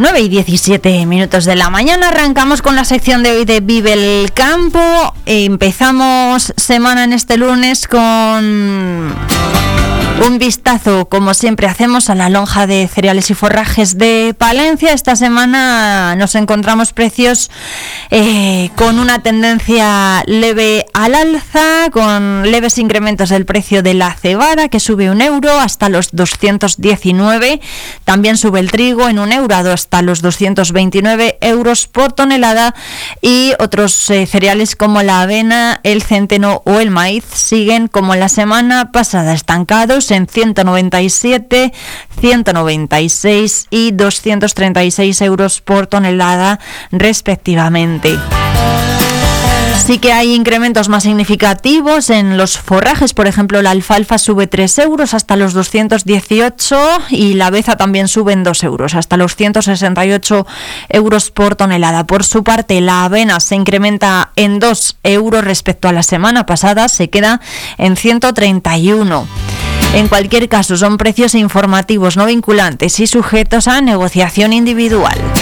9:17 de la mañana, arrancamos con la sección de hoy de Vive el Campo. Empezamos semana en este lunes con un vistazo, como siempre hacemos, a la lonja de cereales y forrajes de Palencia. Esta semana nos encontramos precios con una tendencia leve al alza, con leves incrementos del precio de la cebada, que sube €1 hasta los 219. También sube el trigo en €1 hasta los 229 por tonelada, y otros cereales como la avena, el centeno o el maíz siguen como la semana pasada, estancados en 197, 196 y 236 por tonelada respectivamente. Sí que hay incrementos más significativos en los forrajes. Por ejemplo, la alfalfa sube €3 hasta los 218 y la beza también sube en €2 hasta los 168 por tonelada. Por su parte, la avena se incrementa en €2 respecto a la semana pasada, se queda en 131. En cualquier caso, son precios informativos, no vinculantes y sujetos a negociación individual.